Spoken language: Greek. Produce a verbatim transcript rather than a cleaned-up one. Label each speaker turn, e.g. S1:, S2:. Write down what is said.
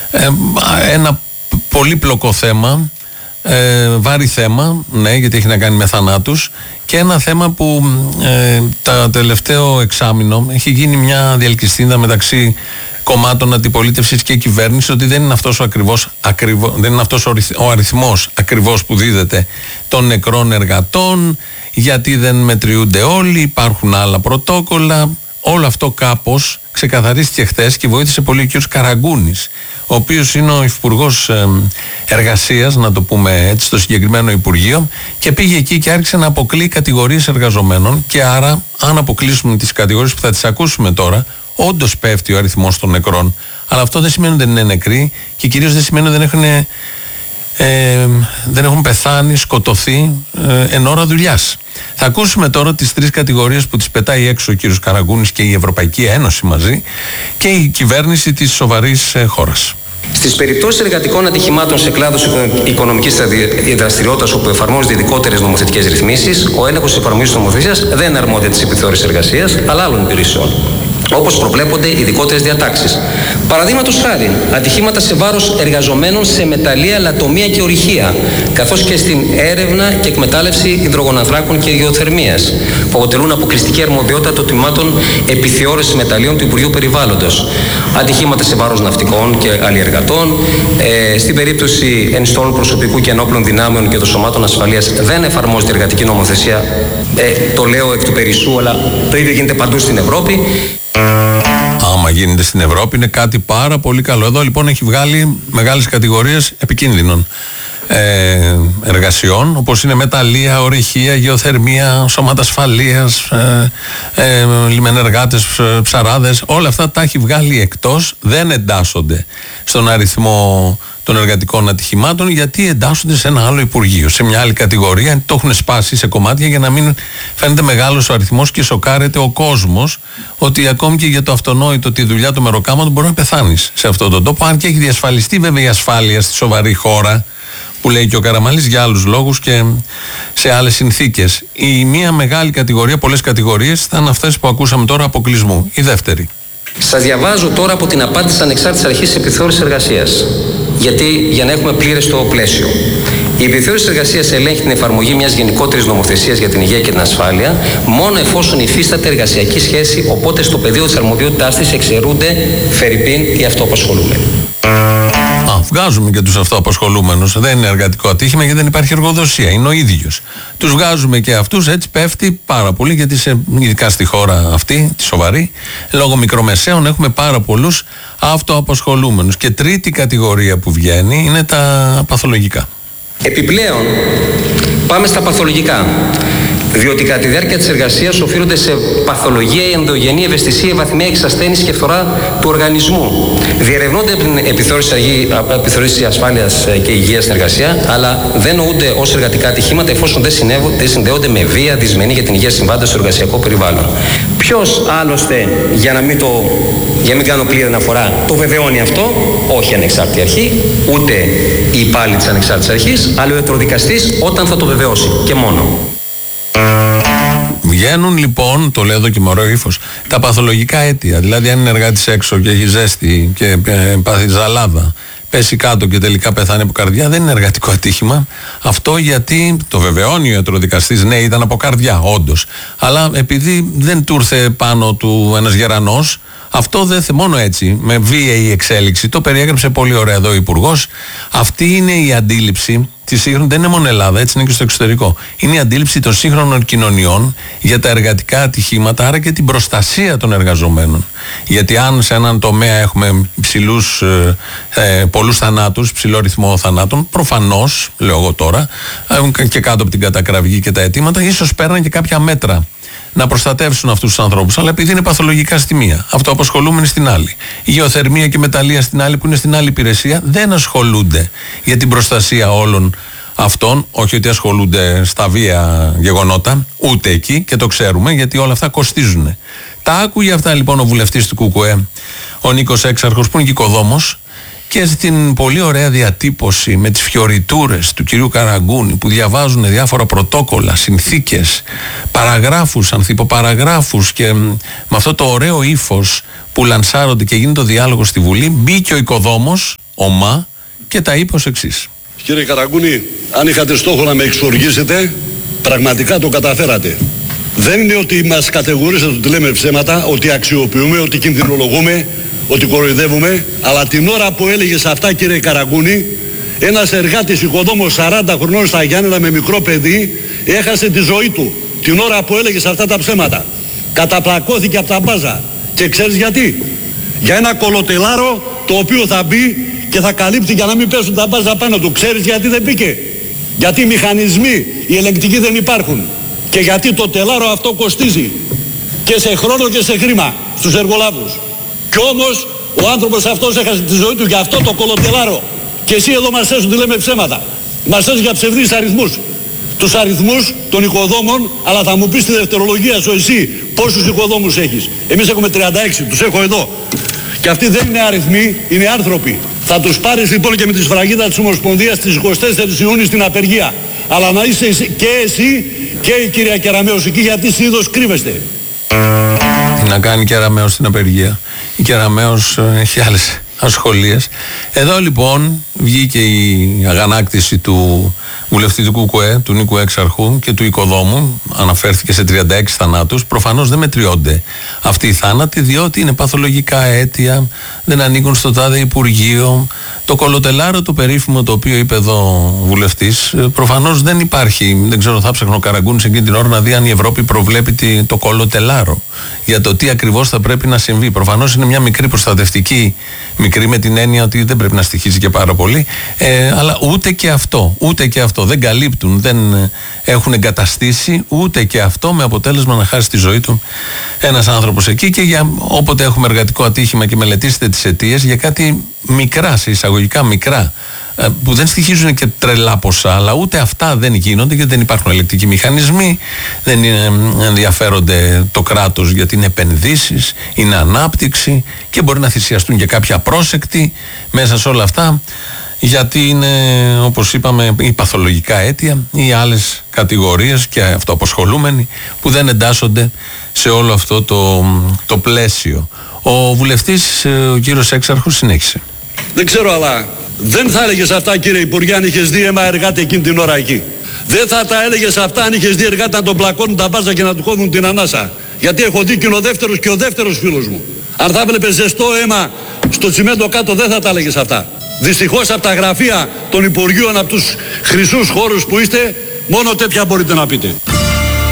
S1: Ε, ένα πολύπλοκο θέμα, ε, βάρη θέμα, ναι, γιατί έχει να κάνει με θανάτους, και ένα θέμα που ε, τα τελευταίο εξάμηνο έχει γίνει μια διαλκυστίνδα μεταξύ κομμάτων αντιπολίτευσης και κυβέρνηση, ότι δεν είναι αυτός ο, ακριβώς, ακριβώς, δεν είναι αυτός ο, ο αριθμός ακριβώς που δίδεται των νεκρών εργατών, γιατί δεν μετριούνται όλοι, υπάρχουν άλλα πρωτόκολλα. Όλο αυτό κάπως ξεκαθαρίστηκε χθες και βοήθησε πολύ ο κ. Καραγκούνης, ο οποίος είναι ο Υπουργός Εργασίας, να το πούμε έτσι, στο συγκεκριμένο Υπουργείο, και πήγε εκεί και άρχισε να αποκλεί κατηγορίες εργαζομένων. Και άρα, αν αποκλείσουμε τις κατηγορίες που θα τις ακούσουμε τώρα, όντως πέφτει ο αριθμός των νεκρών. Αλλά αυτό δεν σημαίνει ότι δεν είναι νεκροί, και κυρίως δεν σημαίνει ότι δεν έχουν, ε, δεν έχουν πεθάνει, σκοτωθεί ε, εν ώρα δουλειάς. Θα ακούσουμε τώρα τις τρεις κατηγορίες που τις πετάει έξω ο κύριος Καραγκούνης και η Ευρωπαϊκή Ένωση μαζί, και η κυβέρνηση της σοβαρής ε, χώρας.
S2: Στις περιπτώσεις εργατικών ατυχημάτων σε κλάδους οικονομικής δραστηριότητας όπου εφαρμόζονται ειδικότερες νομοθετικές ρυθμίσεις, ο έλεγχος της εφαρμογής της νομοθεσίας δεν αρμόδια της επιθεώρησης εργασίας, αλλά άλλων υπηρεσιών, όπως προβλέπονται ειδικότερες διατάξεις. Παραδείγματος χάριν, ατυχήματα σε βάρος εργαζομένων σε μεταλλεία, λατομεία και ορυχεία, καθώς και στην έρευνα και εκμετάλλευση υδρογονανθράκων και γεωθερμίας, που αποτελούν αποκλειστική αρμοδιότητα των τμήματων επιθεώρησης μεταλλείων του Υπουργείου Περιβάλλοντος. Ατυχήματα σε βάρος ναυτικών και αλλιεργατών, ε, στην περίπτωση ενιστών προσωπικού και ενόπλων δυνάμεων και των σωμάτων ασφαλείας δεν εφαρμόζεται εργατική νομοθεσία. Ε, το λέω εκ του περισσού, αλλά το ίδιο γίνεται παντού στην Ευρώπη.
S1: Άμα γίνεται στην Ευρώπη είναι κάτι πάρα πολύ καλό. Εδώ λοιπόν έχει βγάλει μεγάλες κατηγορίες επικίνδυνων ε, εργασιών, όπως είναι μεταλλεία, ορυχεία, γεωθερμία, σώματα ασφαλείας, ε, ε, λιμενεργάτες, ψαράδες. Όλα αυτά τα έχει βγάλει εκτός, δεν εντάσσονται στον αριθμό των εργατικών ατυχημάτων, γιατί εντάσσονται σε ένα άλλο Υπουργείο, σε μια άλλη κατηγορία. Το έχουν σπάσει σε κομμάτια για να μην φαίνεται μεγάλος ο αριθμός και σοκάρεται ο κόσμος ότι ακόμη και για το αυτονόητο τη δουλειά του μεροκάματο μπορεί να πεθάνεις σε αυτόν τον τόπο. Αν και έχει διασφαλιστεί βέβαια η ασφάλεια στη σοβαρή χώρα, που λέει και ο Καραμανλής, για άλλους λόγους και σε άλλες συνθήκες. Η μία μεγάλη κατηγορία, πολλές κατηγορίες, ήταν αυτές που ακούσαμε τώρα, αποκλεισμού. Η δεύτερη.
S2: Σας διαβάζω τώρα από την απάντηση της Ανεξάρτητης Αρχής Επιθεώρησης Εργασίας. Γιατί, για να έχουμε πλήρες το πλαίσιο. Η επιθεώρηση εργασίας ελέγχει την εφαρμογή μιας γενικότερης νομοθεσίας για την υγεία και την ασφάλεια, μόνο εφόσον υφίσταται εργασιακή σχέση, οπότε στο πεδίο της αρμοδιότητάς της εξαιρούνται φερειπίν οι αυτοαπασχολούμενοι.
S1: Α, βγάζουμε και τους αυτοαπασχολούμενους. Δεν είναι εργατικό ατύχημα γιατί δεν υπάρχει εργοδοσία. Είναι ο ίδιος. Τους βγάζουμε και αυτούς, έτσι πέφτει πάρα πολύ, γιατί σε, ειδικά στη χώρα αυτή, τη σοβαρή, λόγω μικρομεσαίων έχουμε πάρα πολλούς αυτοαπασχολούμενους. Και τρίτη κατηγορία που βγαίνει είναι τα παθολογικά.
S2: Επιπλέον, πάμε στα παθολογικά. Διότι κατά τη διάρκεια της εργασίας οφείλονται σε παθολογία, η ενδογενή ευαισθησία, η βαθμία εξασθένηση και φθορά του οργανισμού. Διερευνώνται από την επιθεώρηση ασφάλειας και υγείας στην εργασία, αλλά δεν νοούνται ως εργατικά ατυχήματα εφόσον δεν, δεν συνδέονται με βία, δυσμενή για την υγεία συμβάντα στο εργασιακό περιβάλλον. Ποιος άλλωστε, για να μην, το, για να μην κάνω πλήρη αναφορά, το βεβαιώνει αυτό? Όχι η ανεξάρτητη αρχή, ούτε οι υπάλληλοι της ανεξάρτητης αρχής, αλλά ο ιατροδικαστής όταν θα το βεβαιώσει και μόνο.
S1: Βγαίνουν λοιπόν, το λέω εδώ και με ωραίο ύφος, τα παθολογικά αίτια. Δηλαδή, αν είναι εργάτης έξω και έχει ζέστη και πάθει ζαλάδα, πέσει κάτω και τελικά πεθάνει από καρδιά, δεν είναι εργατικό ατύχημα. Αυτό γιατί το βεβαιώνει ο ιατροδικαστής, ναι, ήταν από καρδιά, όντως. Αλλά επειδή δεν του ήρθε πάνω του ένας γερανός, αυτό δεν θε, μόνο έτσι, με βίαιη εξέλιξη, το περιέγραψε πολύ ωραία εδώ ο Υπουργός. Αυτή είναι η αντίληψη τη σύγχρονη, δεν είναι μόνο Ελλάδα, έτσι είναι και στο εξωτερικό. Είναι η αντίληψη των σύγχρονων κοινωνιών για τα εργατικά ατυχήματα, άρα και την προστασία των εργαζομένων. Γιατί αν σε έναν τομέα έχουμε υψηλούς, ε, πολλούς θανάτους, ψηλό ρυθμό θανάτων, προφανώς, λέω εγώ τώρα, ε, και κάτω από την κατακραυγή και τα αιτήματα, ίσως παίρναν και κάποια μέτρα να προστατεύσουν αυτούς τους ανθρώπους. Αλλά επειδή είναι παθολογικά στη μία, αυτοαπασχολούμενοι στην άλλη, η γεωθερμία και η μεταλλεία στην άλλη, που είναι στην άλλη υπηρεσία, δεν ασχολούνται για την προστασία όλων αυτών. Όχι ότι ασχολούνται στα βία γεγονότα, ούτε εκεί, και το ξέρουμε, γιατί όλα αυτά κοστίζουν. Τα άκουγε αυτά λοιπόν ο βουλευτής του ΚΚΕ, ο Νίκος Έξαρχος, που είναι και οικοδόμος, Και στην πολύ ωραία διατύπωση με τις φιωριτούρες του κυρίου Καραγκούνη που διαβάζουν διάφορα πρωτόκολλα, συνθήκες, παραγράφους, ανθυποπαραγράφους και με αυτό το ωραίο ύφος που λανσάρονται και γίνεται ο διάλογος στη Βουλή, μπήκε ο οικοδόμος, ο ΜΑ, και τα είπε ως εξής.
S3: Κύριε Καραγκούνη, αν είχατε στόχο να με εξοργήσετε, πραγματικά το καταφέρατε. Δεν είναι ότι μας κατηγορήσατε ότι λέμε ψέματα, ότι αξιοποιούμε, ότι κινδυνολογούμε, ότι κοροϊδεύουμε, αλλά την ώρα που έλεγες αυτά, κύριε Καραγκούνη, ένας εργάτης οικοδόμος σαράντα χρονών στα Γιάννενα με μικρό παιδί έχασε τη ζωή του την ώρα που έλεγες αυτά τα ψέματα. Καταπλακώθηκε από τα μπάζα. Και ξέρεις γιατί? Για ένα κολοτελάρο το οποίο θα μπει και θα καλύπτει για να μην πέσουν τα μπάζα πάνω του. Ξέρεις γιατί δεν μπήκε? Γιατί οι μηχανισμοί, οι ελεγκτικοί δεν υπάρχουν. Και γιατί το τελάρο αυτό κοστίζει και σε χρόνο και σε χρήμα στους εργολάβους. Κι όμως ο άνθρωπος αυτός έχασε τη ζωή του για αυτό το κολοτελάρο. Και εσύ εδώ μας λες ότι λέμε ψέματα. Μας λες για ψευδείς αριθμούς. Τους αριθμούς των οικοδόμων, αλλά θα μου πεις στη δευτερολογία σου εσύ πόσους οικοδόμους έχεις. Εμείς έχουμε τριάντα έξι, τους έχω εδώ. Και αυτοί δεν είναι αριθμοί, είναι άνθρωποι. Θα τους πάρεις λοιπόν και με τη σφραγίδα της Ομοσπονδίας στις εικοστή τέταρτη Ιουνίου στην απεργία. Αλλά να είσαι και εσύ και η κυρία Κεραμέως εκεί, γιατί συνήθως κρύβεστε.
S1: Τι να κάνει η Κεραμέως στην απεργία? Η Κεραμέως έχει άλλες ασχολίες. Εδώ λοιπόν βγήκε η αγανάκτηση του βουλευτή του ΚΚΕ, του Νίκου Έξαρχου και του οικοδόμου, αναφέρθηκε σε τριάντα έξι θανάτους. Προφανώς δεν μετριώνται αυτοί οι θάνατοι, διότι είναι παθολογικά αίτια, δεν ανήκουν στο τάδε Υπουργείο. Το κολοτελάρο το περίφημο, το οποίο είπε εδώ ο βουλευτής, προφανώς δεν υπάρχει. Δεν ξέρω, θα ψάχνω ο Καραγκούνης εκείνη την ώρα να δει αν η Ευρώπη προβλέπει το κολοτελάρο για το τι ακριβώς θα πρέπει να συμβεί. Προφανώς είναι μια μικρή προστατευτική, μικρή με την έννοια ότι δεν πρέπει να στοιχίζει και πάρα πολύ, ε, αλλά ούτε και αυτό, ούτε και αυτό δεν καλύπτουν, δεν έχουν εγκαταστήσει ούτε και αυτό, με αποτέλεσμα να χάσει τη ζωή του ένας άνθρωπος εκεί. Και για όποτε έχουμε εργατικό ατύχημα και μελετήσετε τις αιτίες για κάτι μικρά, σε εισαγωγικά μικρά, που δεν στοιχίζουν και τρελά ποσά, αλλά ούτε αυτά δεν γίνονται γιατί δεν υπάρχουν ελεκτικοί μηχανισμοί, δεν είναι, ενδιαφέρονται το κράτος γιατί είναι επενδύσεις, είναι ανάπτυξη και μπορεί να θυσιαστούν και κάποια πρόσεκτη μέσα σε όλα αυτά, γιατί είναι, όπως είπαμε, οι παθολογικά αίτια ή άλλες κατηγορίες και αυτοαποσχολούμενοι που δεν εντάσσονται σε όλο αυτό το, το πλαίσιο. Ο βουλευτής, ο κύριος Έξαρχος, συνέχισε.
S3: Δεν ξέρω, αλλά δεν θα έλεγες αυτά, κύριε Υπουργέ, αν είχες δει αίμα εργάτη εκείνη την ώρα εκεί. Δεν θα τα έλεγες αυτά αν είχες δει εργάτη να τον πλακώνουν τα μπάζα και να του κόβουν την ανάσα. Γιατί έχω δει και ο δεύτερος και ο δεύτερος φίλος μου. Αν θα βλέπεις ζεστό αίμα στο τσιμέντο κάτω, δεν θα τα έλεγες αυτά. Δυστυχώς από τα γραφεία των Υπουργείων, από τους χρυσούς χώρους που είστε, μόνο τέτοια μπορείτε να πείτε.